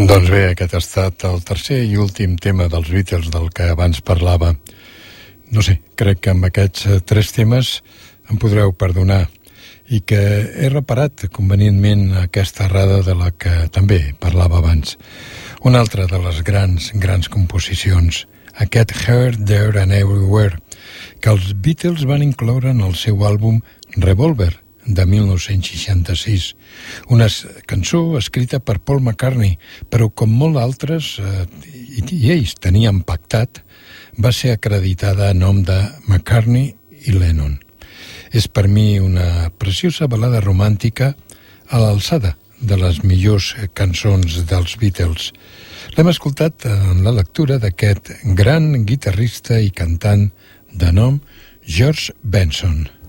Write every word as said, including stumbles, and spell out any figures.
Doncs bé, aquest ha estat el tercer i últim tema dels Beatles del que abans parlava. No sé, crec que amb aquests tres temes em podreu perdonar i que he reparat convenientment aquesta errada de la que també parlava abans. Una altra de les grans, grans composicions, aquest Here, There and Everywhere, que els Beatles van incloure en el seu àlbum Revolver, de mil nou-cents seixanta-sis, una cançó escrita per Paul McCartney, però com molt altres, eh, i, i ells tenien pactat, va ser acreditada a nom de McCartney i Lennon. És per mi una preciosa balada romàntica a l'alçada de les millors cançons dels Beatles. L'hem escoltat en la lectura d'aquest gran guitarrista i cantant de nom George Benson.